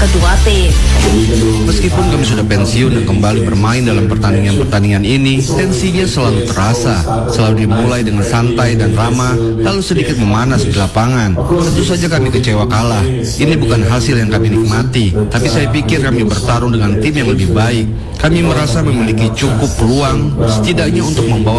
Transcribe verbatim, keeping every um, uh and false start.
kedua tim. Meskipun kami sudah pensiun dan kembali bermain dalam pertandingan-pertandingan ini, tensinya selalu terasa, selalu dimulai dengan santai dan ramah, lalu sedikit memanas di lapangan. Tentu saja kami kecewa kalah. Ini bukan hasil yang kami nikmati, tapi saya pikir kami bertarung dengan tim yang lebih baik. Kami merasa memiliki cukup peluang, setidaknya untuk membawa